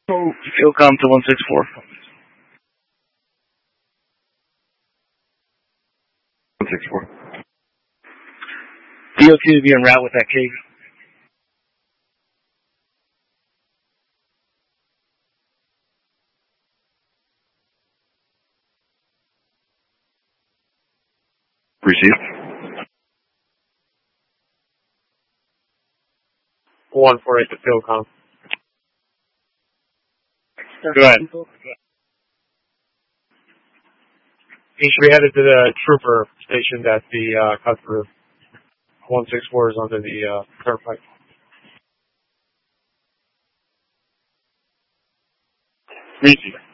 Oh, Philcom to 164. 164. DO2 to be en route with that cave. Received. 148 to Philcom. Go ahead. He should be headed to the trooper station that the customer 164 is under the turnpike. Received.